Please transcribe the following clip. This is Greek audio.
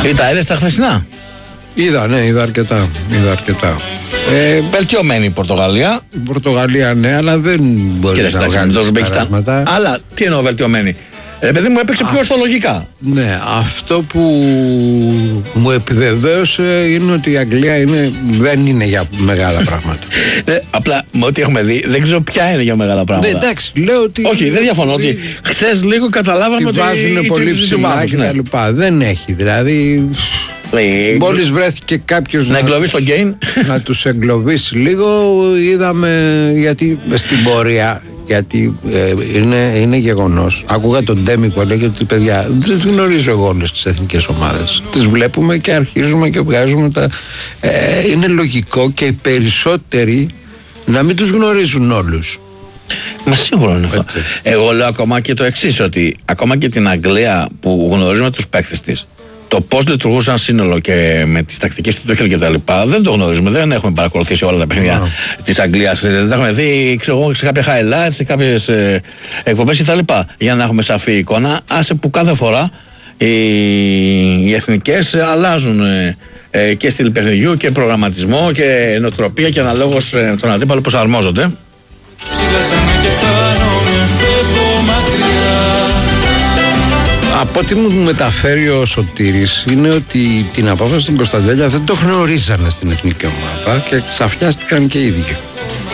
Τα είδες τα χθεσινά? Είδα αρκετά. Βελτιωμένη η Πορτογαλία. Η Πορτογαλία ναι, αλλά δεν μπορεί να βγάλει συμπεράσματα. Αλλά τι εννοώ βελτιωμένη? Παιδί μου έπαιξε πιο ορθολογικά. Ναι, αυτό που μου επιβεβαίωσε είναι ότι η Αγγλία δεν είναι για μεγάλα πράγματα. Απλά με ό,τι έχουμε δει δεν ξέρω ποια είναι για μεγάλα πράγματα. Εντάξει, λέω ότι. Όχι, δεν διαφωνώ. Ότι χθες λίγο καταλάβαμε ότι βάζουν πολύ ψηλά και τα λοιπά. Δεν έχει. Δηλαδή. Μόλις βρέθηκε κάποιος να εγκλωβίσει τον Γκέιν, να τους εγκλωβίσει λίγο, είδαμε γιατί στην πορεία. Γιατί είναι γεγονός. Άκουγα τον Ντέμι που έλεγε ότι παιδιά δεν τις γνωρίζω εγώ όλες τις εθνικές ομάδες. Τις βλέπουμε και αρχίζουμε και βγάζουμε τα. Είναι λογικό και οι περισσότεροι να μην τους γνωρίζουν όλους. Μα σίγουρα είναι αυτό. Εγώ λέω ακόμα και το εξής, ότι ακόμα και την Αγγλία που γνωρίζουμε τους παίκτες της, το πώς λειτουργούσαν σύνολο και με τις τακτικές του Τούχελ και τα λοιπά, δεν το γνωρίζουμε. Δεν έχουμε παρακολουθήσει όλα τα παιχνίδια της Αγγλίας. Δεν τα έχουμε δει, ξέρω, σε κάποια highlights, σε κάποιες εκπομπές και τα λοιπά. Για να έχουμε σαφή εικόνα. Άσε που κάθε φορά οι εθνικές αλλάζουν και στυλ παιχνιδιού και προγραμματισμό και νοοτροπία και αναλόγως τον αντίπαλο πώς αρμόζονται. Από ό,τι μου μεταφέρει ο Σωτήρης είναι ότι την απόφαση στην Κωνσταντέλια δεν το γνωρίζανε στην εθνική ομάδα και ξαφιάστηκαν και οι ίδιοι.